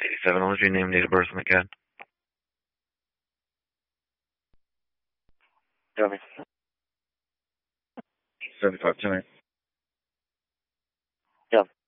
87. What was your name, date of birth, on the CAD? Copy. 75 tonight. Yeah.